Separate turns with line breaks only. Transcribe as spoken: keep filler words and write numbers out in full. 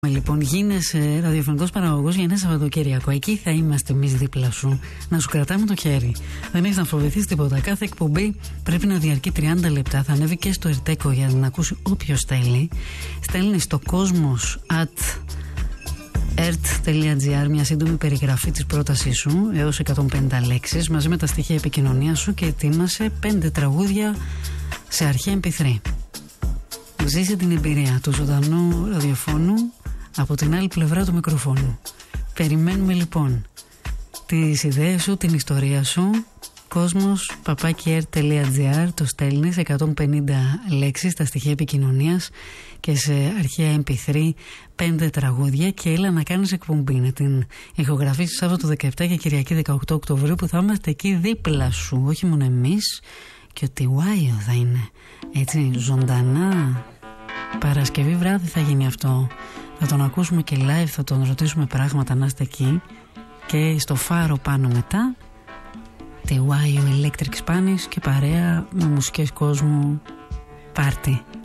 Λοιπόν, γίνεσαι ραδιοφωνικός παραγωγός για ένα Σαββατοκύριακο. Εκεί θα είμαστε εμείς δίπλα σου, να σου κρατάμε το χέρι. Δεν έχεις να φοβηθείς τίποτα. Κάθε εκπομπή πρέπει να διαρκεί τριάντα λεπτά. Θα ανέβει και στο Ερτέκο για να ακούσει όποιος θέλει. Στέλνει στο κόσμος at ert.gr μια σύντομη περιγραφή της πρότασής σου έως εκατόν πενήντα λέξεις μαζί με τα στοιχεία επικοινωνίας σου και ετοίμασε πέντε τραγούδια σε αρχαία εμ πι θρι. Ζήσε την εμπειρία του ζωντανού ραδιοφώνου από την άλλη πλευρά του μικροφόνου. Περιμένουμε λοιπόν τις ιδέες σου, την ιστορία σου. Κόσμος παπάκι ert.gr, το στέλνεις, εκατόν πενήντα λέξεις, τα στοιχεία επικοινωνίας και σε αρχαία εμ πι θρι πέντε τραγούδια και έλα να κάνεις εκπομπή. Να την ηχογραφήσεις Σάββατο δεκαεπτά και Κυριακή δεκαοκτώ Οκτωβρίου που θα είμαστε εκεί δίπλα σου. Όχι μόνο εμείς, και ο Τιουάιο θα είναι έτσι ζωντανά. Παρασκευή βράδυ θα γίνει αυτό. Θα τον ακούσουμε και live, θα τον ρωτήσουμε πράγματα, να είστε εκεί. Και στο φάρο πάνω μετά Τιουάιο Electric Spanish και παρέα με μουσικές κόσμου πάρτι.